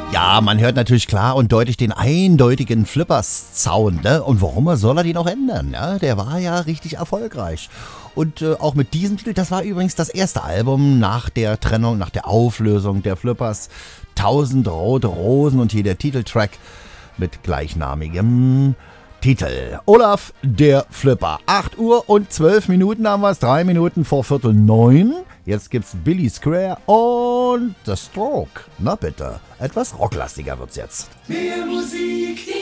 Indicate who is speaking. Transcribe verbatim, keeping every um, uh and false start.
Speaker 1: Ja, man hört natürlich klar und deutlich den eindeutigen Flippers-Sound, ne? Und warum soll er den auch ändern? Ja, der war ja richtig erfolgreich. Und äh, auch mit diesem Titel, das war übrigens das erste Album nach der Trennung, nach der Auflösung der Flippers. Tausend rote Rosen und hier der Titeltrack mit gleichnamigem Titel. Olaf, der Flipper. acht Uhr und zwölf Minuten haben wir es, drei Minuten vor Viertel neun. Jetzt gibt's Billy Square und The Stroke. Na bitte, etwas rocklastiger wird's jetzt.
Speaker 2: Mehr Musik,